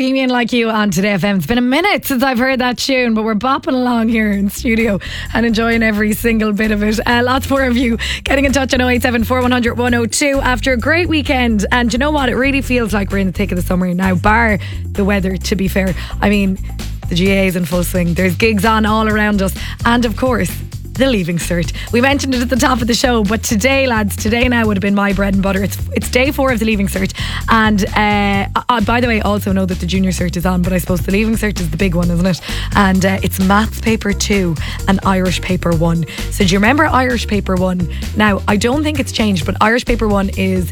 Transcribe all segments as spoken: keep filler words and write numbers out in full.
Bohemian Like You on Today F M. It's been a minute since I've heard that tune, but we're bopping along here in studio and enjoying every single bit of it. Uh, lots more of you getting in touch on oh eight seven, four one zero zero, one oh two after a great weekend. And you know what? It really feels like we're in the thick of the summer now, bar the weather, to be fair. I mean, the G A is in full swing. There's gigs on all around us. And of course, the Leaving Cert. We mentioned it at the top of the show, but today, lads, today now would have been my bread and butter. It's it's day four of the Leaving Cert, and uh, I, by the way, also know that the Junior Cert is on, but I suppose the Leaving Cert is the big one, isn't it? And uh, it's Maths Paper two and Irish Paper one. So do you remember Irish Paper one? Now, I don't think it's changed, but Irish Paper one is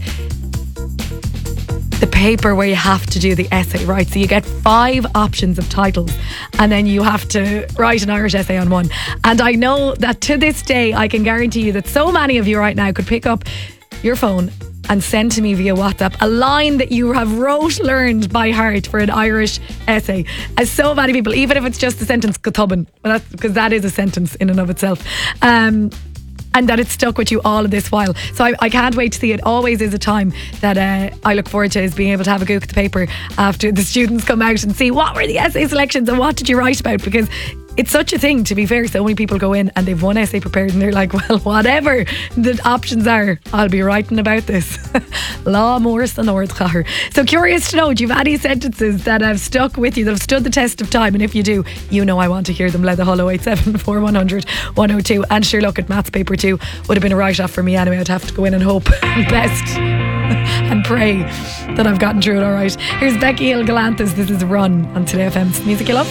the paper where you have to do the essay, right? So you get five options of titles and then you have to write an Irish essay on one. And I know that to this day, I can guarantee you that so many of you right now could pick up your phone and send to me via WhatsApp a line that you have rote learned by heart for an Irish essay. As so many people, even if it's just the sentence "Cotubin," well, because that is a sentence in and of itself. Um, and that it's stuck with you all of this while. So I, I can't wait to see it. Always is a time that uh, I look forward to, is being able to have a go at the paper after the students come out and see what were the essay selections and what did you write about, because it's such a thing, to be fair. So many people go in and they've one essay prepared and they're like, well, whatever the options are, I'll be writing about this. Lá Mór san Ardchar. So curious to know, do you have any sentences that have stuck with you, that have stood the test of time? And if you do, you know I want to hear them. Let the Hollow eight seven, four one zero zero, one oh two. And sure, look, at Maths Paper two would have been a write-off for me anyway. I'd have to go in and hope best and pray that I've gotten through it all right. Here's Becky Hill Galantis. This is Run on Today F M's Music You Love.